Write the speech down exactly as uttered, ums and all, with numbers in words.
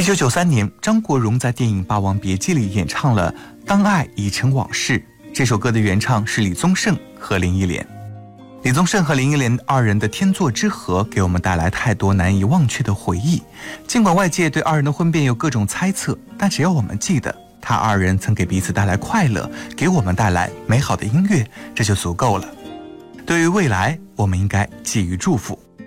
一九九三年，张国荣在电影《霸王别姬》里演唱了《当爱已成往事》。这首歌的原唱是李宗盛和林忆莲。李宗盛和林忆莲二人的天作之合，给我们带来太多难以忘却的回忆。尽管外界对二人的婚变有各种猜测，但只要我们记得他二人曾给彼此带来快乐，给我们带来美好的音乐，这就足够了。对于未来，我们应该寄予祝福。